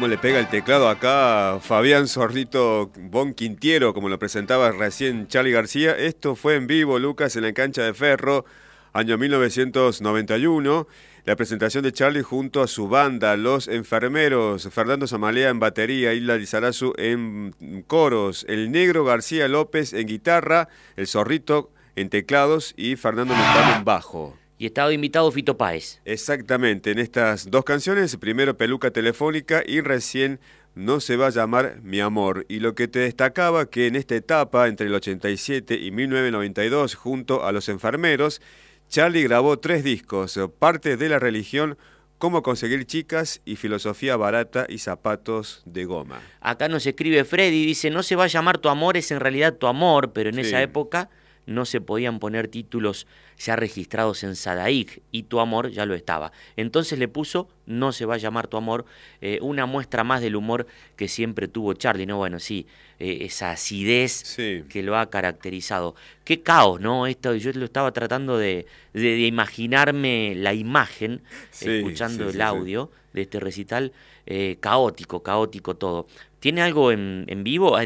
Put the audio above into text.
cómo le pega el teclado acá Fabián Zorrito Bon Quintiero, como lo presentaba recién Charly García. Esto fue en vivo, Lucas, en la cancha de Ferro, año 1991. La presentación de Charly junto a su banda, Los Enfermeros, Fernando Zamalea en batería, Hilda Lizarazu en coros, el Negro García López en guitarra, el Zorrito en teclados y Fernando Luján en bajo. Y estaba invitado Fito Páez. Exactamente, en estas dos canciones, primero Peluca Telefónica y recién No se va a llamar Mi Amor. Y lo que te destacaba que en esta etapa, entre el 87 y 1992, junto a Los Enfermeros, Charly grabó 3 discos, Parte de la Religión, Cómo conseguir chicas y Filosofía barata y zapatos de goma. Acá nos escribe Freddy, dice, no se va a llamar Tu Amor, es en realidad Tu Amor, pero en esa época no se podían poner títulos ya registrados en Sadaic y Tu Amor ya lo estaba. Entonces le puso No se va a llamar Tu Amor, una muestra más del humor que siempre tuvo Charly, ¿no? Bueno, sí, esa acidez que lo ha caracterizado. Qué caos, ¿no? Esto, yo lo estaba tratando de imaginarme la imagen, escuchando el audio de este recital, caótico todo. ¿Tiene algo en vivo?